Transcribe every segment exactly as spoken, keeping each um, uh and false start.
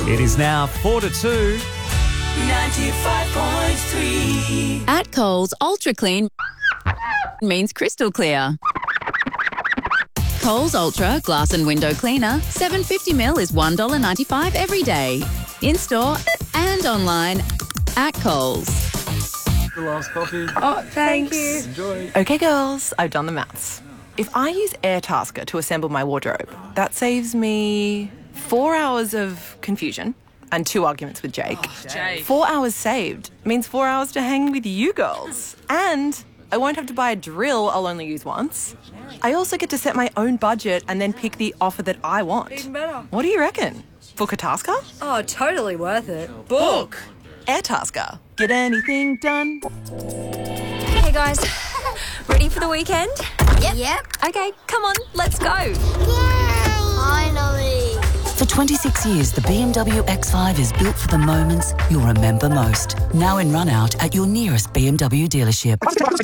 It is now four to two. ninety-five point three. At Coles, Ultra Clean means crystal clear. Coles Ultra Glass and Window Cleaner, seven hundred fifty millilitres is one dollar ninety-five every day. In-store and online at Coles. The last coffee. Oh, thanks. Thank Enjoy. Okay, girls, I've done the maths. If I use Airtasker to assemble my wardrobe, that saves me four hours of confusion and two arguments with Jake. Oh, Jake. Four hours saved means four hours to hang with you girls. And I won't have to buy a drill I'll only use once. I also get to set my own budget and then pick the offer that I want. Even better. What do you reckon? Book a Tasker? Oh, totally worth it. Book. Airtasker. Get anything done? Hey guys, ready for the weekend? Yep. Yep. Okay, come on, let's go. Yay! Finally. For twenty-six years, the B M W X five is built for the moments you'll remember most. Now in run-out at your nearest B M W dealership.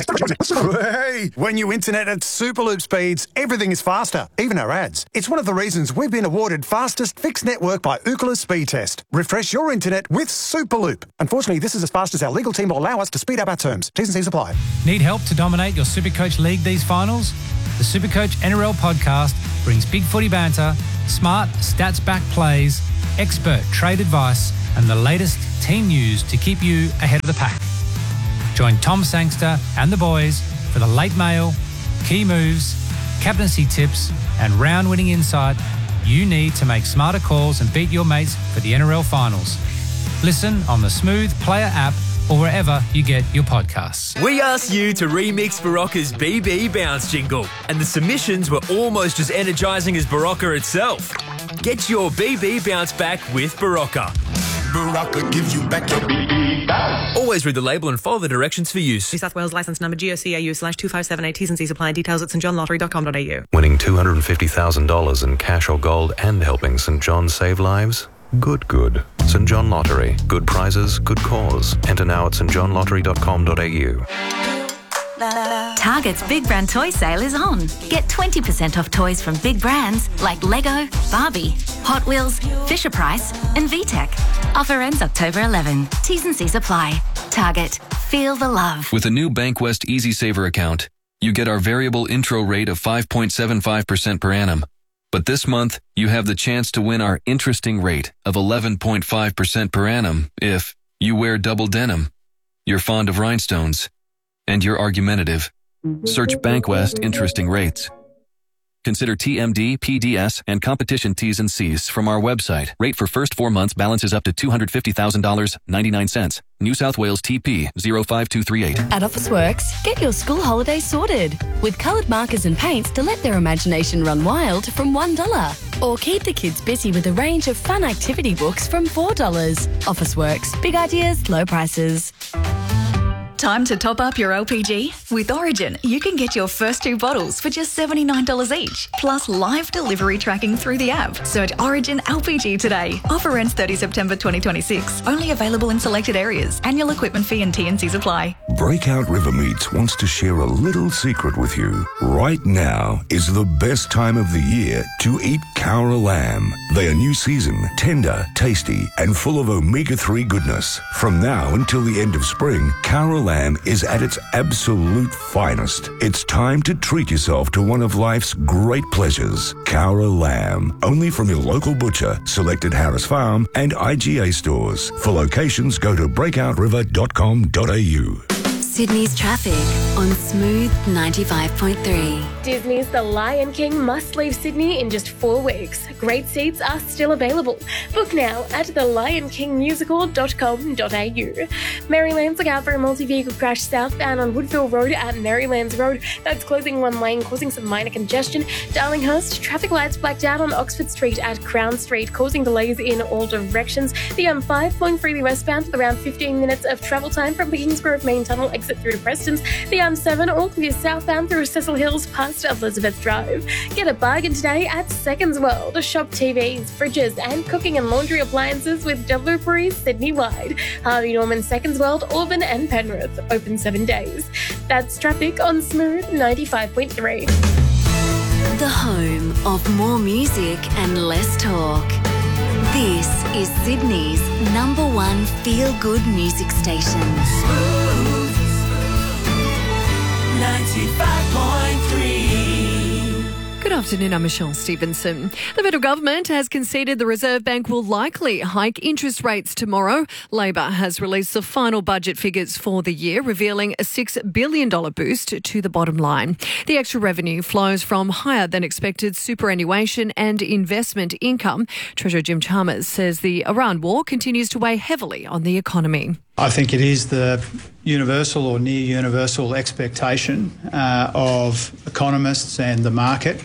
Hey, when you internet at Superloop speeds, everything is faster, even our ads. It's one of the reasons we've been awarded fastest fixed network by Ookla Speed Test. Refresh your internet with Superloop. Unfortunately, this is as fast as our legal team will allow us to speed up our terms. T's and C's apply. Need help to dominate your Supercoach League these finals? The Supercoach N R L podcast brings big footy banter, smart, stats-backed plays, expert trade advice, and the latest team news to keep you ahead of the pack. Join Tom Sangster and the boys for the late mail, key moves, captaincy tips, and round-winning insight you need to make smarter calls and beat your mates for the N R L finals. Listen on the Smooth Player app or wherever you get your podcasts. We asked you to remix Barocca's B B Bounce jingle, and the submissions were almost as energising as Barocca itself. Get your B B Bounce back with Barocca. Barocca gives you back your B B bounce. Always read the label and follow the directions for use. New South Wales licence number G O C A U slash two five seven eight. T's and C's apply. Details at st john lottery dot com dot a u. Winning two hundred fifty thousand dollars in cash or gold and helping St John save lives? Good, good. St John Lottery. Good prizes, good cause. Enter now at st john lottery dot com dot a u. Target's Big Brand Toy Sale is on. Get twenty percent off toys from big brands like Lego, Barbie, Hot Wheels, Fisher-Price and V TEC. Offer ends October eleventh. T's and C's apply. Target. Feel the love. With a new Bankwest Easy Saver account, you get our variable intro rate of five point seven five percent per annum. But this month, you have the chance to win our interesting rate of eleven point five percent per annum if you wear double denim, you're fond of rhinestones, and you're argumentative. Search Bankwest Interesting Rates. Consider T M D, P D S, and competition T's and C's from our website. Rate for first four months balances up to two hundred fifty thousand dollars and ninety-nine cents. New South Wales T P zero five two three eight. At Officeworks, get your school holidays sorted with coloured markers and paints to let their imagination run wild from one dollar. Or keep the kids busy with a range of fun activity books from four dollars. Officeworks. Big ideas, low prices. Time to top up your L P G? With Origin, you can get your first two bottles for just seventy-nine dollars each, plus live delivery tracking through the app. Search Origin L P G today. Offer ends thirtieth September twenty twenty-six. Only available in selected areas. Annual equipment fee and T and C's apply. Breakout River Meats wants to share a little secret with you. Right now is the best time of the year to eat Cowra lamb. They are new season, tender, tasty, and full of omega three goodness. From now until the end of spring, Cowra lamb is at its absolute finest. It's time to treat yourself to one of life's great pleasures. Cowra lamb, only from your local butcher, selected Harris Farm and I G A stores. For locations, go to breakout river dot com dot a u. Sydney's traffic on Smooth ninety-five point three. Disney's The Lion King must leave Sydney in just four weeks. Great seats are still available. Book now at the lion king musical dot com dot a u. Maryland's look out for a multi-vehicle crash southbound on Woodville Road at Marylands Road. That's closing one lane, causing some minor congestion. Darlinghurst, traffic lights blacked out on Oxford Street at Crown Street, causing delays in all directions. The M five flowing freely westbound with around fifteen minutes of travel time from the Kingsgrove Main Tunnel exit through to Preston's. The M seven all clear southbound through Cecil Hills past Elizabeth Drive. Get a bargain today at Seconds World. Shop T Vs, fridges and cooking and laundry appliances with deliveries Sydney-wide. Harvey Norman, Seconds World, Auburn and Penrith. Open seven days. That's traffic on Smooth ninety-five point three. The home of more music and less talk. This is Sydney's number one feel-good music station. Smooth ninety-five point three. Good afternoon, I'm Michelle Stevenson. The federal government has conceded the Reserve Bank will likely hike interest rates tomorrow. Labor has released the final budget figures for the year, revealing a six billion dollars boost to the bottom line. The extra revenue flows from higher than expected superannuation and investment income. Treasurer Jim Chalmers says the Iran war continues to weigh heavily on the economy. I think it is the universal or near universal expectation uh, of economists and the market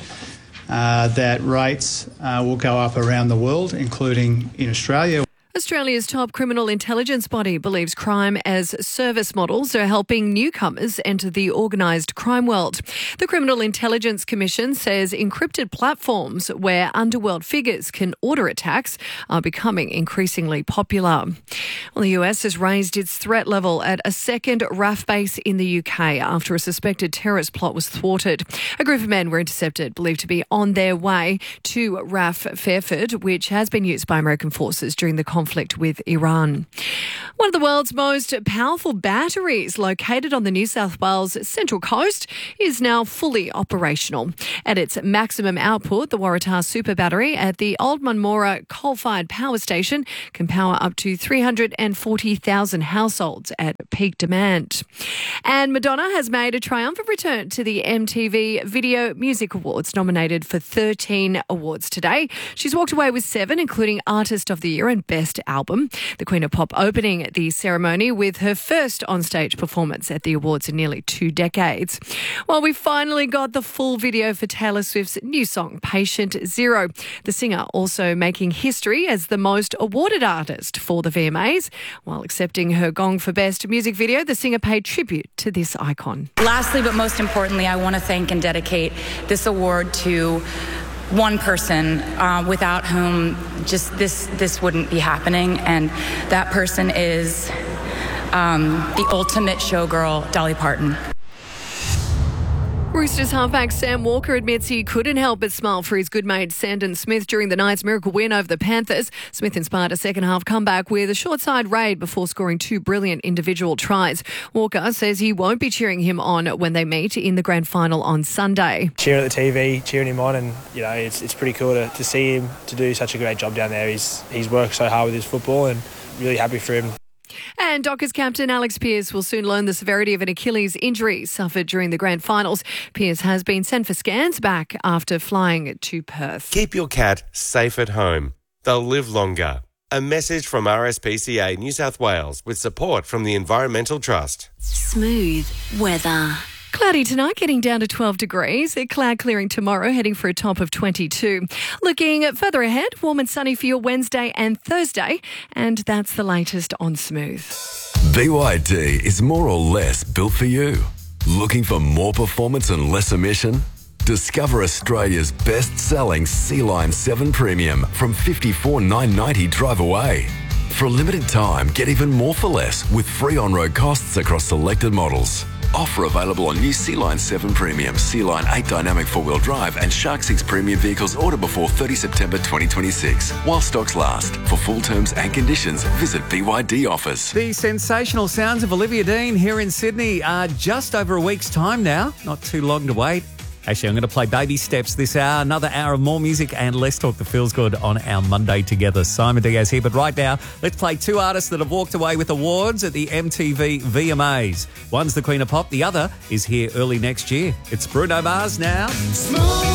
uh, that rates uh, will go up around the world, including in Australia. Australia's top criminal intelligence body believes crime as service models are helping newcomers enter the organised crime world. The Criminal Intelligence Commission says encrypted platforms where underworld figures can order attacks are becoming increasingly popular. Well, the U S has raised its threat level at a second R A F base in the U K after a suspected terrorist plot was thwarted. A group of men were intercepted, believed to be on their way to R A F Fairford, which has been used by American forces during the conflict conflict with Iran. One of the world's most powerful batteries located on the New South Wales Central Coast is now fully operational. At its maximum output, the Waratah Super Battery at the Old Munmora coal-fired power station can power up to three hundred forty thousand households at peak demand. And Madonna has made a triumphant return to the M T V Video Music Awards, nominated for thirteen awards today. She's walked away with seven, including Artist of the Year and Best Album. The Queen of Pop opening the ceremony with her first onstage performance at the awards in nearly two decades. Well, we finally got the full video for Taylor Swift's new song, Patient Zero. The singer also making history as the most awarded artist for the V M As. While accepting her gong for Best Music Video, the singer paid tribute to this icon. Lastly, but most importantly, I want to thank and dedicate this award to one person uh, without whom just this this wouldn't be happening, and that person is um, the ultimate showgirl, Dolly Parton. Roosters halfback Sam Walker admits he couldn't help but smile for his good mate Sandon Smith during the night's miracle win over the Panthers. Smith inspired a second-half comeback with a short-side raid before scoring two brilliant individual tries. Walker says he won't be cheering him on when they meet in the grand final on Sunday. Cheering at the T V, cheering him on, and you know it's it's pretty cool to, to see him to do such a great job down there. He's he's worked so hard with his football, and really happy for him. And Dockers captain Alex Pearce will soon learn the severity of an Achilles injury suffered during the grand finals. Pearce has been sent for scans back after flying to Perth. Keep your cat safe at home. They'll live longer. A message from R S P C A New South Wales with support from the Environmental Trust. Smooth weather. Cloudy tonight, getting down to twelve degrees. Cloud clearing tomorrow, heading for a top of twenty-two. Looking further ahead, warm and sunny for your Wednesday and Thursday. And that's the latest on Smooth. B Y D is more or less built for you. Looking for more performance and less emission? Discover Australia's best-selling Sea-Line seven Premium from fifty-four thousand nine hundred ninety dollars drive away. For a limited time, get even more for less with free on-road costs across selected models. Offer available on new Sea-Line seven Premium, Sea-Line eight Dynamic four-wheel drive and Shark six Premium vehicles order before thirtieth September twenty twenty-six. While stocks last. For full terms and conditions, visit B Y D Offers. The sensational sounds of Olivia Dean here in Sydney are just over a week's time now. Not too long to wait. Actually, I'm going to play Baby Steps this hour. Another hour of more music and Let's Talk the Feels Good on our Monday together. Simon Diaz here. But right now, let's play two artists that have walked away with awards at the M T V V M As. One's the Queen of Pop. The other is here early next year. It's Bruno Mars now. Smooth.